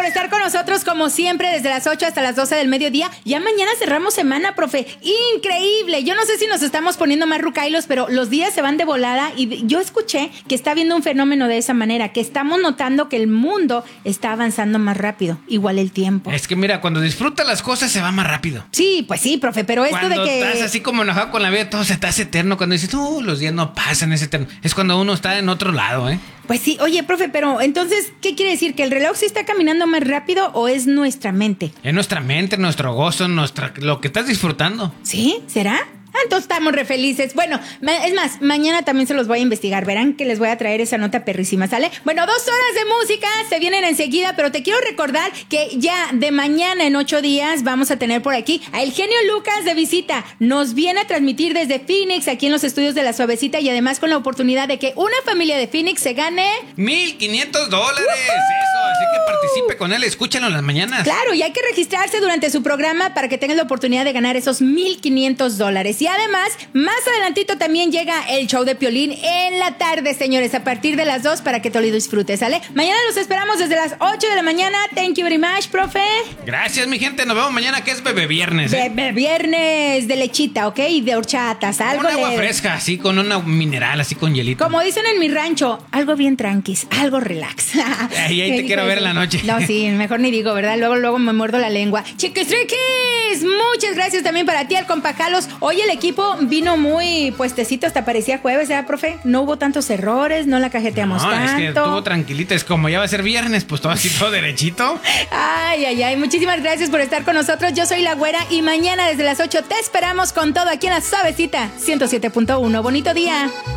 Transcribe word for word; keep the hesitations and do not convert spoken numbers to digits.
estar con nosotros como siempre desde las ocho hasta las doce del mediodía. Ya mañana cerramos semana, profe. Increíble. Yo no sé si nos estamos poniendo más rucailos, pero los días se van de volada y yo escuché que está habiendo un fenómeno de esa manera, que estamos notando que el mundo está avanzando más rápido, igual el tiempo. Es que mira, cuando disfrutas las cosas se va más rápido. Sí, pues sí, profe, pero esto cuando de que... estás así como enojado con la vida, todo se te hace eterno. Cuando dices, no, los días no pasan, es eterno. Es cuando uno está en otro lado, ¿eh? Pues sí, oye, profe, pero entonces, ¿qué quiere decir? ¿Que el reloj sí está caminando más rápido o es nuestra mente? Es nuestra mente, nuestro gozo, nuestra, lo que estás disfrutando. ¿Sí? ¿Será? Ah, entonces estamos re felices. Bueno, ma- es más, mañana también se los voy a investigar. Verán que les voy a traer esa nota perrísima, ¿sale? Bueno, dos horas de música se vienen enseguida, pero te quiero recordar que ya de mañana en ocho días vamos a tener por aquí a el genio Lucas de visita. Nos viene a transmitir desde Phoenix, aquí en los estudios de La Suavecita, y además con la oportunidad de que una familia de Phoenix se gane... Mil quinientos dólares, eso. Así que participe con él, escúchalo en las mañanas. Claro, y hay que registrarse durante su programa para que tengan la oportunidad de ganar esos mil quinientos dólares. Y además, más adelantito también llega el show de Piolín en la tarde, señores, a partir de las dos para que te lo disfrutes, ¿sale? Mañana los esperamos desde las ocho de la mañana. Thank you very much, profe. Gracias, mi gente. Nos vemos mañana, que es Bebé Viernes, ¿eh? Bebé Viernes de lechita, ¿ok? Y de horchatas, algo Con agua de... fresca, así, con una mineral, así con hielito. Como dicen en mi rancho, algo bien tranquis, algo relax. Ahí, ahí te quiero ver en la noche. No, sí, mejor ni digo, ¿verdad? Luego, luego me muerdo la lengua. Chiquistriquis, muchas gracias también para ti, el compa Carlos. Hoy el equipo vino muy puestecito, hasta parecía jueves, ¿verdad, profe? No hubo tantos errores, no la cajeteamos no, tanto. es que estuvo tranquilita. Es como ya va a ser viernes, pues todo así, todo derechito. Ay, ay, ay. Muchísimas gracias por estar con nosotros. Yo soy La Güera y mañana desde las ocho te esperamos con todo aquí en La Suavecita ciento siete punto uno. Bonito día.